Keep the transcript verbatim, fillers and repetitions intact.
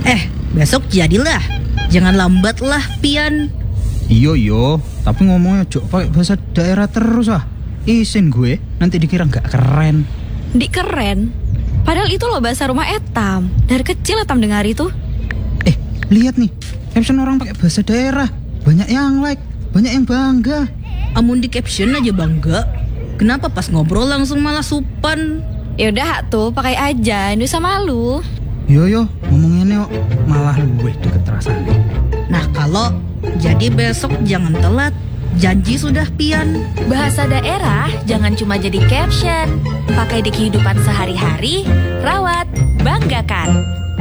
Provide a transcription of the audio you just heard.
Eh, besok jadilah. Jangan lambat lah, Pian. Iyo iyo, tapi ngomongnya jok pakai bahasa daerah terus ah. Isin gue, nanti dikira nggak keren. Dik keren. Padahal itu loh bahasa rumah Etam. Dari kecil Etam dengar itu. Eh, lihat nih, caption orang pakai bahasa daerah. Banyak yang like, banyak yang bangga. Amun di caption aja bangga. Kenapa pas ngobrol langsung malah supan? Yaudah tuh, pakai aja, nggak usah malu. Yo yo, ngomongin yuk, malah luweh deket rasanya. Nah kalau jadi besok jangan telat. Janji sudah, Pian. Bahasa daerah jangan cuma jadi caption. Pakai di kehidupan sehari-hari, rawat, banggakan.